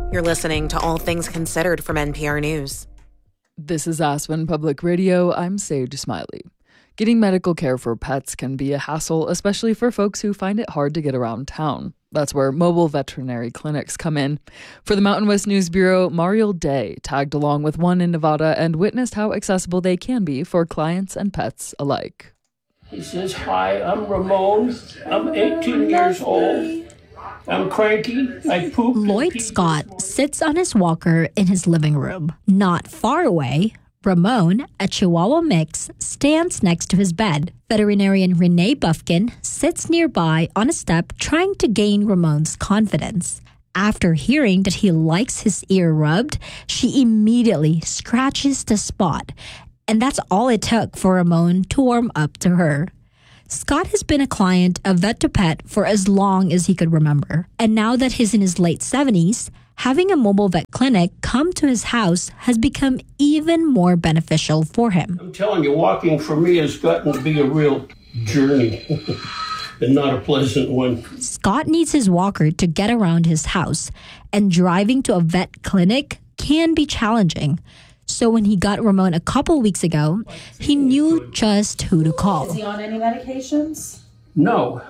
You're listening to All Things Considered from NPR News. This is Aspen Public Radio. I'm Sage Smiley. Getting medical care for pets can be a hassle, especially for folks who find it hard to get around town. That's where mobile veterinary clinics come in. For the Mountain West News Bureau, Mariel Day tagged along with one in Nevada and witnessed how accessible they can be for clients and pets alike. He says, "Hi, I'm Ramon. I'm 18 years old. I'm cranky. I poop." Lloyd Scott sits on his walker in his living room. Not far away, Ramon, a Chihuahua mix, stands next to his bed. Veterinarian Renee Bufkin sits nearby on a step trying to gain Ramon's confidence. After hearing that he likes his ear rubbed, she immediately scratches the spot. And that's all it took for Ramon to warm up to her. Scott has been a client of Vet2Pet for as long as he could remember. And now that he's in his late 70s, having a mobile vet clinic come to his house has become even more beneficial for him. I'm telling you, walking for me has gotten to be a real journey and not a pleasant one. Scott needs his walker to get around his house, and driving to a vet clinic can be challenging. So when he got Ramon a couple weeks ago, he knew just who to call. Is he on any medications? No.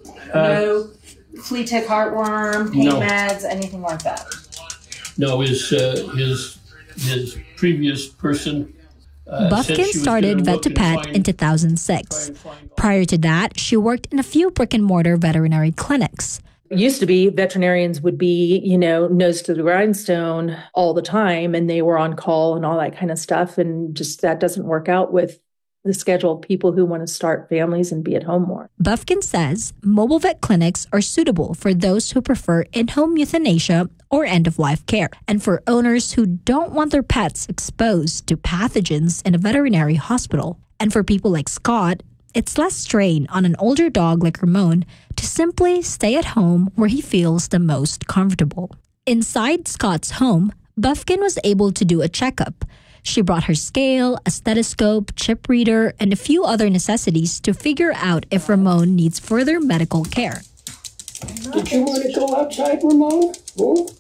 No flea tick, heartworm, pain meds, anything like that? No, his previous person. Bufkin started Vet2Pet in 2006. Prior to that, she worked in a few brick-and-mortar veterinary clinics. It used to be veterinarians would be, nose to the grindstone all the time, and they were on call and all that kind of stuff. And just that doesn't work out with the schedule of people who want to start families and be at home more. Bufkin says mobile vet clinics are suitable for those who prefer in-home euthanasia or end-of-life care, and for owners who don't want their pets exposed to pathogens in a veterinary hospital. And for people like Scott, it's less strain on an older dog like Ramon to simply stay at home where he feels the most comfortable. Inside Scott's home, Bufkin was able to do a checkup. She brought her scale, a stethoscope, chip reader, and a few other necessities to figure out if Ramon needs further medical care. Did you want to go outside, Ramon? Oh?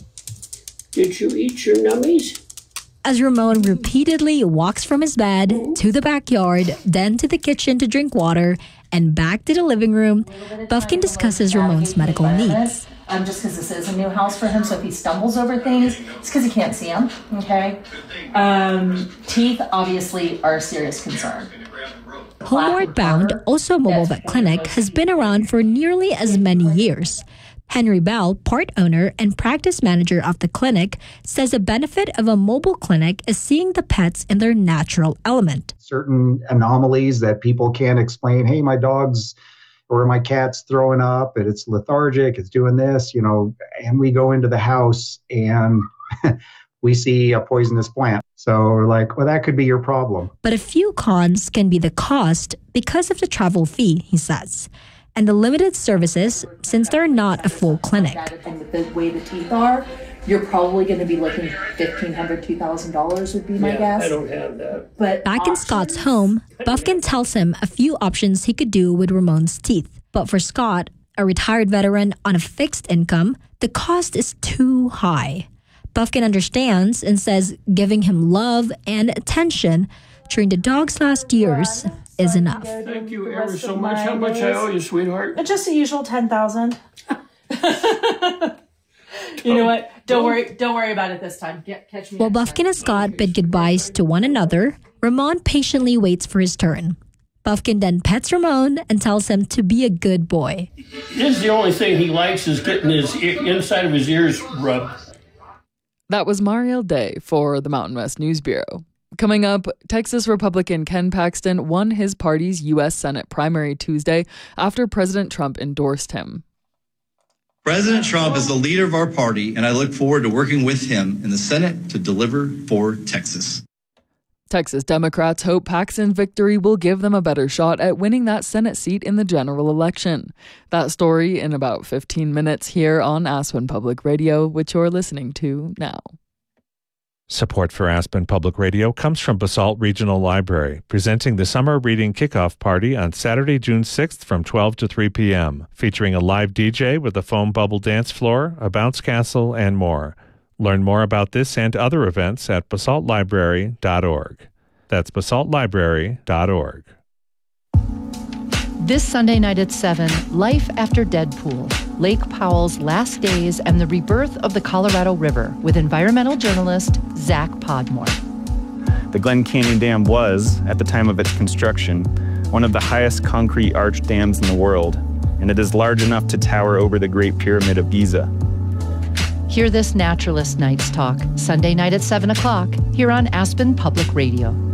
Did you eat your nummies? As Ramon repeatedly walks from his bed to the backyard, then to the kitchen to drink water, and back to the living room, Bufkin discusses Ramon's medical needs. Just because this is a new house for him, so if he stumbles over things, it's because he can't see them, okay? Teeth, obviously, are a serious concern. Homeward Bound, also a mobile vet clinic, has been around for nearly as many years. Henry Bell, part owner and practice manager of the clinic, says a benefit of a mobile clinic is seeing the pets in their natural element. Certain anomalies that people can't explain. Hey, my dog's or my cat's throwing up and it's lethargic, it's doing this, and we go into the house and we see a poisonous plant. So we're like, well, that could be your problem. But a few cons can be the cost because of the travel fee, he says, and the limited services since they're not a full clinic. The way the teeth are, you're probably going to be looking $1,500, $2,000 would be my guess. I don't have that. But back in Scott's home, Bufkin tells him a few options he could do with Ramon's teeth. But for Scott, a retired veteran on a fixed income, the cost is too high. Bufkin understands and says giving him love and attention during the dog's last years is enough. Thank you ever so much. How much I owe you, sweetheart? Just the usual $10,000. You know what? Don't worry about it this time. Catch me. While Bufkin and Scott bid goodbyes to one another, Ramon patiently waits for his turn. Bufkin then pets Ramon and tells him to be a good boy. This is the only thing he likes is getting his inside of his ears rubbed. That was Mariel Day for the Mountain West News Bureau. Coming up, Texas Republican Ken Paxton won his party's U.S. Senate primary Tuesday after President Trump endorsed him. President Trump is the leader of our party, and I look forward to working with him in the Senate to deliver for Texas. Texas Democrats hope Paxton's victory will give them a better shot at winning that Senate seat in the general election. That story in about 15 minutes here on Aspen Public Radio, which you're listening to now. Support for Aspen Public Radio comes from Basalt Regional Library, presenting the Summer Reading Kickoff Party on Saturday, June 6th from 12 to 3 p.m., featuring a live DJ with a foam bubble dance floor, a bounce castle, and more. Learn more about this and other events at basaltlibrary.org. That's basaltlibrary.org. This Sunday night at 7, Life After Deadpool, Lake Powell's Last Days and the Rebirth of the Colorado River with environmental journalist Zach Podmore. The Glen Canyon Dam was, at the time of its construction, one of the highest concrete arch dams in the world, and it is large enough to tower over the Great Pyramid of Giza. Hear this Naturalist Nights Talk, Sunday night at 7 o'clock, here on Aspen Public Radio.